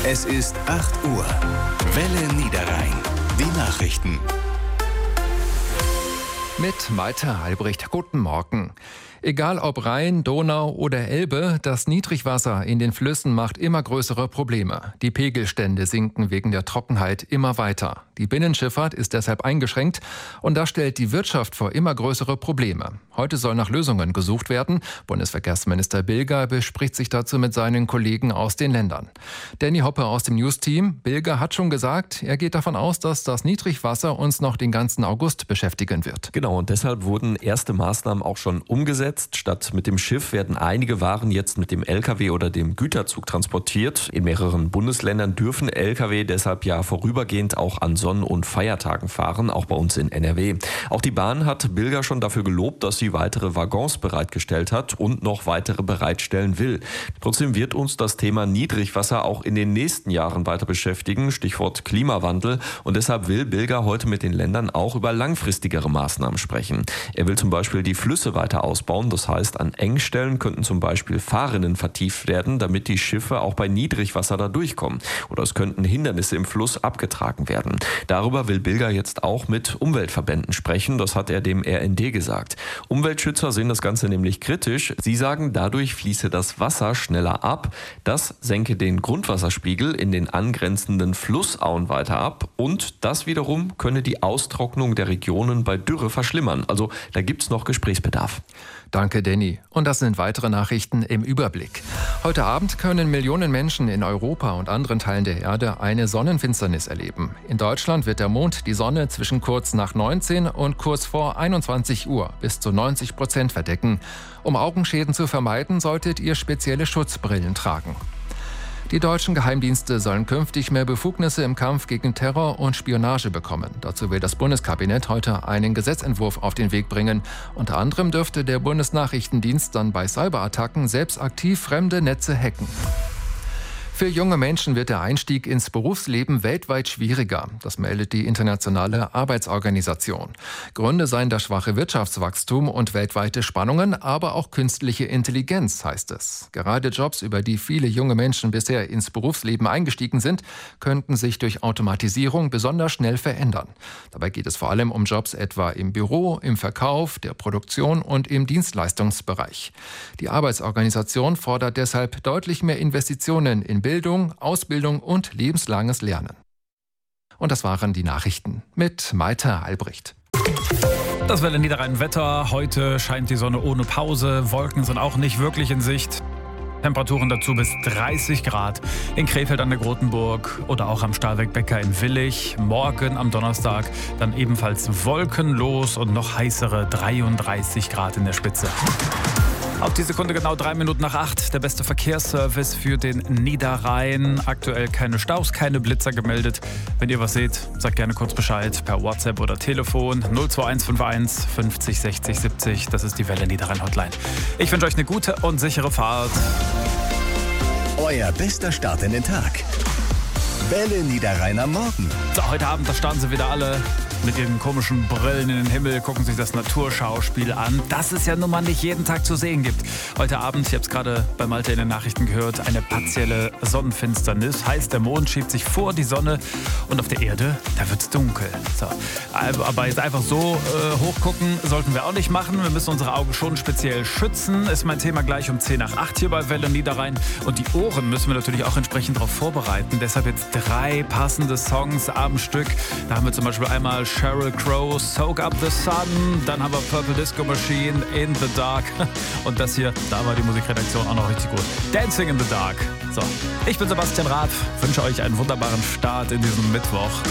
Es ist 8 Uhr. Welle Niederrhein. Die Nachrichten. Mit Malte Albrecht. Guten Morgen. Egal ob Rhein, Donau oder Elbe, das Niedrigwasser in den Flüssen macht immer größere Probleme. Die Pegelstände sinken wegen der Trockenheit immer weiter. Die Binnenschifffahrt ist deshalb eingeschränkt und das stellt die Wirtschaft vor immer größere Probleme. Heute soll nach Lösungen gesucht werden. Bundesverkehrsminister Bilger bespricht sich dazu mit seinen Kollegen aus den Ländern. Danny Hoppe aus dem News-Team. Bilger hat schon gesagt, er geht davon aus, dass das Niedrigwasser uns noch den ganzen August beschäftigen wird. Genau, und deshalb wurden erste Maßnahmen auch schon umgesetzt. Statt mit dem Schiff werden einige Waren jetzt mit dem LKW oder dem Güterzug transportiert. In mehreren Bundesländern dürfen LKW deshalb ja vorübergehend auch an Sonn- und Feiertagen fahren, auch bei uns in NRW. Auch die Bahn hat Bilger schon dafür gelobt, dass sie weitere Waggons bereitgestellt hat und noch weitere bereitstellen will. Trotzdem wird uns das Thema Niedrigwasser auch in den nächsten Jahren weiter beschäftigen, Stichwort Klimawandel. Und deshalb will Bilger heute mit den Ländern auch über langfristigere Maßnahmen sprechen. Er will zum Beispiel die Flüsse weiter ausbauen. Das heißt, an Engstellen könnten zum Beispiel Fahrrinnen vertieft werden, damit die Schiffe auch bei Niedrigwasser da durchkommen. Oder es könnten Hindernisse im Fluss abgetragen werden. Darüber will Bilger jetzt auch mit Umweltverbänden sprechen. Das hat er dem RND gesagt. Umweltschützer sehen das Ganze nämlich kritisch. Sie sagen, dadurch fließe das Wasser schneller ab. Das senke den Grundwasserspiegel in den angrenzenden Flussauen weiter ab. Und das wiederum könne die Austrocknung der Regionen bei Dürre verschlimmern. Also da gibt es noch Gesprächsbedarf. Danke, Danny. Und das sind weitere Nachrichten im Überblick. Heute Abend können Millionen Menschen in Europa und anderen Teilen der Erde eine Sonnenfinsternis erleben. In Deutschland wird der Mond die Sonne zwischen kurz nach 19 und kurz vor 21 Uhr bis zu 90% verdecken. Um Augenschäden zu vermeiden, solltet ihr spezielle Schutzbrillen tragen. Die deutschen Geheimdienste sollen künftig mehr Befugnisse im Kampf gegen Terror und Spionage bekommen. Dazu will das Bundeskabinett heute einen Gesetzentwurf auf den Weg bringen. Unter anderem dürfte der Bundesnachrichtendienst dann bei Cyberattacken selbst aktiv fremde Netze hacken. Für junge Menschen wird der Einstieg ins Berufsleben weltweit schwieriger. Das meldet die Internationale Arbeitsorganisation. Gründe seien das schwache Wirtschaftswachstum und weltweite Spannungen, aber auch künstliche Intelligenz, heißt es. Gerade Jobs, über die viele junge Menschen bisher ins Berufsleben eingestiegen sind, könnten sich durch Automatisierung besonders schnell verändern. Dabei geht es vor allem um Jobs etwa im Büro, im Verkauf, der Produktion und im Dienstleistungsbereich. Die Arbeitsorganisation fordert deshalb deutlich mehr Investitionen in Bildung, Ausbildung und lebenslanges Lernen. Und das waren die Nachrichten mit Malte Albrecht. Das Welle Niederrhein Wetter. Heute scheint die Sonne ohne Pause. Wolken sind auch nicht wirklich in Sicht. Temperaturen dazu bis 30 Grad in Krefeld an der Grotenburg oder auch am Stahlwerk Becker in Willich. Morgen am Donnerstag dann ebenfalls wolkenlos und noch heißere 33 Grad in der Spitze. Auf die Sekunde genau 3 Minuten nach 8. Der beste Verkehrsservice für den Niederrhein. Aktuell keine Staus, keine Blitzer gemeldet. Wenn ihr was seht, sagt gerne kurz Bescheid per WhatsApp oder Telefon 02151 50 60 70. Das ist die Welle Niederrhein Hotline. Ich wünsche euch eine gute und sichere Fahrt. Euer bester Start in den Tag. Welle Niederrhein am Morgen. So, heute Abend, da starten sie wieder alle mit ihren komischen Brillen in den Himmel, gucken sich das Naturschauspiel an, das es ja nun mal nicht jeden Tag zu sehen gibt. Heute Abend, ich habe es gerade bei Malte in den Nachrichten gehört, eine partielle Sonnenfinsternis. Heißt, der Mond schiebt sich vor die Sonne und auf der Erde, da wird es dunkel. So. Aber jetzt einfach so hochgucken sollten wir auch nicht machen. Wir müssen unsere Augen schon speziell schützen. Ist mein Thema gleich um 10 nach 8 hier bei Welle Niederrhein. Und die Ohren müssen wir natürlich auch entsprechend darauf vorbereiten. Deshalb jetzt 3 passende Songs am Stück. Da haben wir zum Beispiel einmal Sheryl Crow, Soak Up the Sun. Dann haben wir Purple Disco Machine, In the Dark. Und das hier, da war die Musikredaktion auch noch richtig gut. Dancing in the Dark. So, ich bin Sebastian Rath, wünsche euch einen wunderbaren Start in diesem Mittwoch.